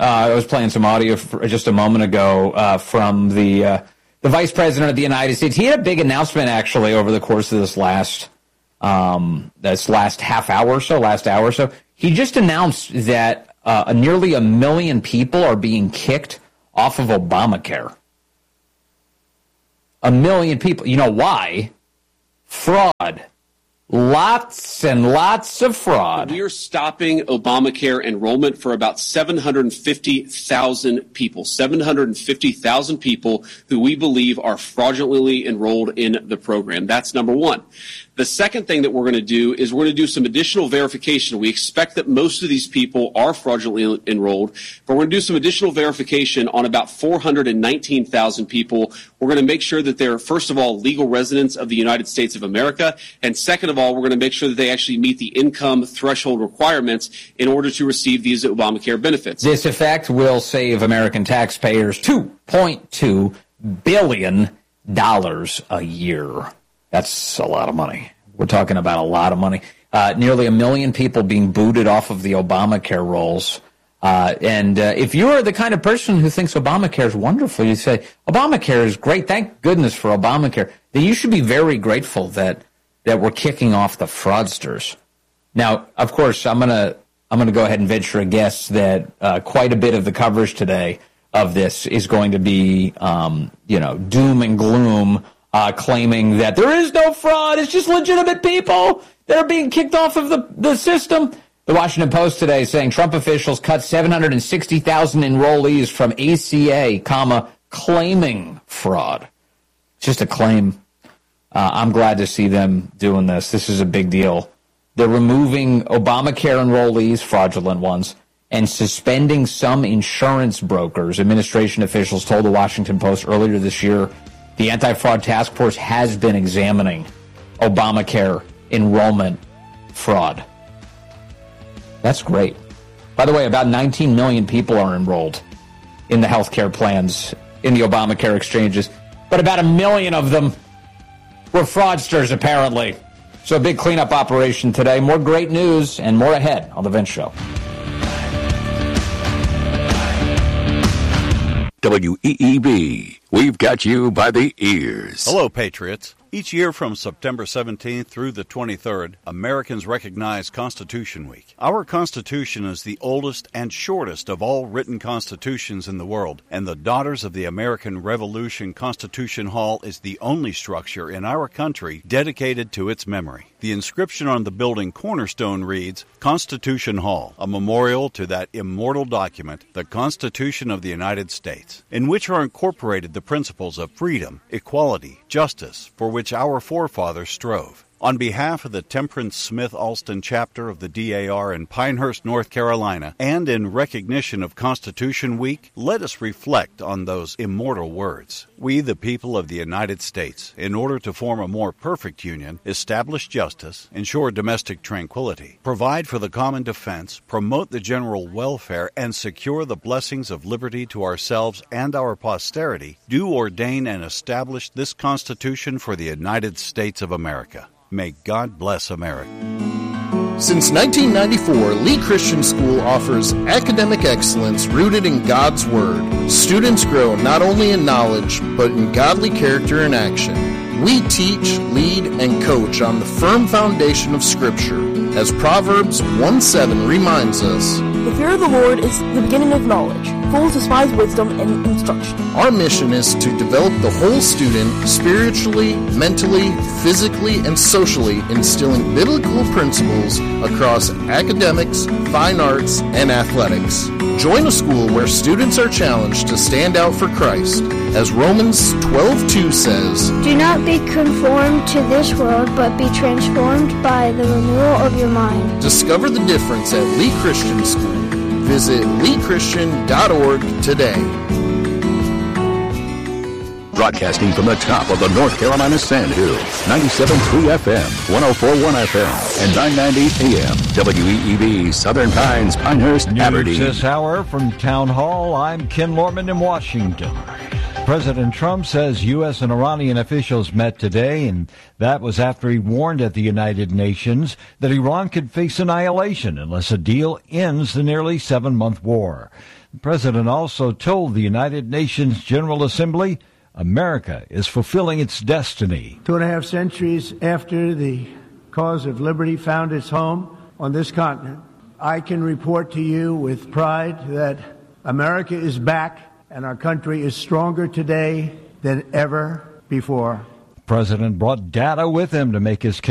I was playing some audio just a moment ago from the Vice President of the United States. He had a big announcement, actually, over the course of this last hour or so. He just announced that nearly 1 million people are being kicked off of Obamacare. 1 million people. You know why? Fraud. Lots and lots of fraud. We are stopping Obamacare enrollment for about 750,000 people. 750,000 people who we believe are fraudulently enrolled in the program. That's number one. The second thing that we're going to do is we're going to do some additional verification. We expect that most of these people are fraudulently enrolled, but we're going to do some additional verification on about 419,000 people. We're going to make sure that they're, first of all, legal residents of the United States of America, and second of all, we're going to make sure that they actually meet the income threshold requirements in order to receive these Obamacare benefits. This effect will save American taxpayers $2.2 billion a year. That's a lot of money. We're talking about a lot of money. Nearly 1 million people being booted off of the Obamacare rolls. And if you're the kind of person who thinks Obamacare is wonderful, you say, Obamacare is great, thank goodness for Obamacare, then you should be very grateful that we're kicking off the fraudsters. Now, of course, I'm gonna go ahead and venture a guess that quite a bit of the coverage today of this is going to be, doom and gloom, claiming that there is no fraud, it's just legitimate people that are being kicked off of the system. The Washington Post today saying Trump officials cut 760,000 enrollees from ACA, claiming fraud. It's just a claim. I'm glad to see them doing this. This is a big deal. They're removing Obamacare enrollees, fraudulent ones, and suspending some insurance brokers. Administration officials told the Washington Post earlier this year the Anti-Fraud Task Force has been examining Obamacare enrollment fraud. That's great. By the way, about 19 million people are enrolled in the health care plans in the Obamacare exchanges, but about 1 million of them were fraudsters, apparently. So a big cleanup operation today. More great news and more ahead on The Vince Show. WEEB. We've got you by the ears. Hello, Patriots. Each year from September 17th through the 23rd, Americans recognize Constitution Week. Our Constitution is the oldest and shortest of all written constitutions in the world, and the Daughters of the American Revolution Constitution Hall is the only structure in our country dedicated to its memory. The inscription on the building cornerstone reads, Constitution Hall, a memorial to that immortal document, the Constitution of the United States, in which are incorporated the principles of freedom, equality, justice, for which our forefathers strove. On behalf of the Temperance Smith Alston chapter of the DAR in Pinehurst, North Carolina, and in recognition of Constitution Week, let us reflect on those immortal words. We, the people of the United States, in order to form a more perfect union, establish justice, ensure domestic tranquility, provide for the common defense, promote the general welfare, and secure the blessings of liberty to ourselves and our posterity, do ordain and establish this Constitution for the United States of America. May God bless America. Since 1994, Lee Christian School offers academic excellence rooted in God's Word. Students grow not only in knowledge, but in godly character and action. We teach, lead, and coach on the firm foundation of Scripture. As Proverbs 1:7 reminds us, the fear of the Lord is the beginning of knowledge. Fools despise wisdom and instruction. Our mission is to develop the whole student spiritually, mentally, physically, and socially, instilling biblical principles across academics, fine arts, and athletics. Join a school where students are challenged to stand out for Christ. As Romans 12:2 says, do not be conformed to this world, but be transformed by the renewal of your mind. Discover the difference at Lee Christian School. Visit leechristian.org today. Broadcasting from the top of the North Carolina Sand Hills, 97.3 FM, 104.1 FM, and 990 AM, WEEB, Southern Pines, Pinehurst, Aberdeen. News this hour from Town Hall, I'm Ken Lorman in Washington. President Trump says U.S. and Iranian officials met today, and that was after he warned at the United Nations that Iran could face annihilation unless a deal ends the nearly 7-month war. The president also told the United Nations General Assembly America is fulfilling its destiny. 2.5 centuries after the cause of liberty found its home on this continent, I can report to you with pride that America is back and our country is stronger today than ever before. The president brought data with him to make his case.